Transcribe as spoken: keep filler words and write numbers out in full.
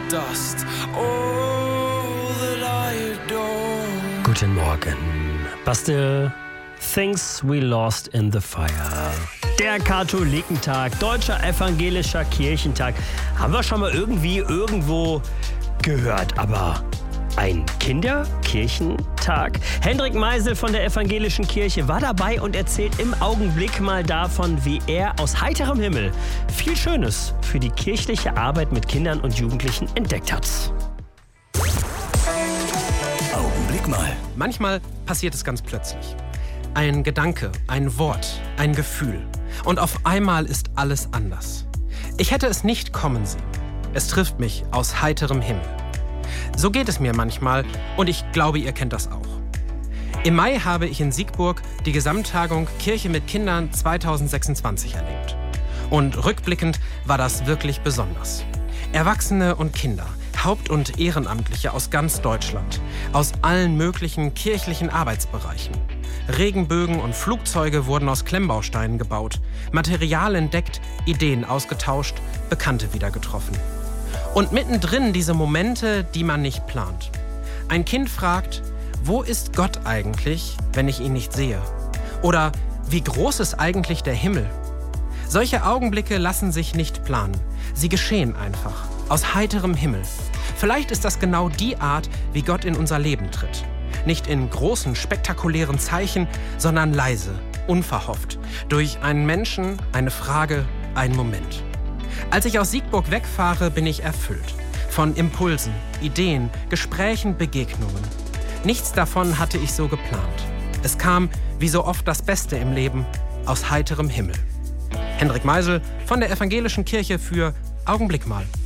dust. All that I adore. Guten Morgen. Bastille, Things We Lost in the Fire. Der Katholikentag, Deutscher Evangelischer Kirchentag. Haben wir schon mal irgendwie irgendwo gehört, aber ein Kinderkirchentag? Hendrik Meisel von der Evangelischen Kirche war dabei und erzählt im Augenblick mal davon, wie er aus heiterem Himmel viel Schönes für die kirchliche Arbeit mit Kindern und Jugendlichen entdeckt hat. Augenblick mal. Manchmal passiert es ganz plötzlich. Ein Gedanke, ein Wort, ein Gefühl. Und auf einmal ist alles anders. Ich hätte es nicht kommen sehen. Es trifft mich aus heiterem Himmel. So geht es mir manchmal und ich glaube, ihr kennt das auch. Im Mai habe ich in Siegburg die Gesamttagung Kirche mit Kindern zweitausendsechsundzwanzig erlebt. Und rückblickend war das wirklich besonders. Erwachsene und Kinder, Haupt- und Ehrenamtliche aus ganz Deutschland, aus allen möglichen kirchlichen Arbeitsbereichen. Regenbögen und Flugzeuge wurden aus Klemmbausteinen gebaut, Material entdeckt, Ideen ausgetauscht, Bekannte wieder getroffen. Und mittendrin diese Momente, die man nicht plant. Ein Kind fragt, wo ist Gott eigentlich, wenn ich ihn nicht sehe? Oder wie groß ist eigentlich der Himmel? Solche Augenblicke lassen sich nicht planen. Sie geschehen einfach, aus heiterem Himmel. Vielleicht ist das genau die Art, wie Gott in unser Leben tritt. Nicht in großen, spektakulären Zeichen, sondern leise, unverhofft. Durch einen Menschen, eine Frage, einen Moment. Als ich aus Siegburg wegfahre, bin ich erfüllt. Von Impulsen, Ideen, Gesprächen, Begegnungen. Nichts davon hatte ich so geplant. Es kam, wie so oft das Beste im Leben, aus heiterem Himmel. Hendrik Meisel von der Evangelischen Kirche für Augenblick mal.